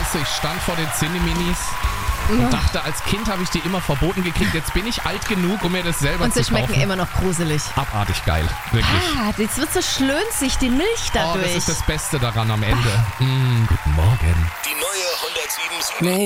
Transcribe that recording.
weißt du, ich stand vor den Zinni-Minis und dachte, als Kind habe ich die immer verboten gekriegt. Jetzt bin ich alt genug, um mir das selber Und zu sie kaufen. schmecken immer noch gruselig. Abartig geil, wirklich. Jetzt wird so schlönzig, die Milch dadurch. Das ist das Beste daran am Ende. Guten Morgen. Die neue 107.7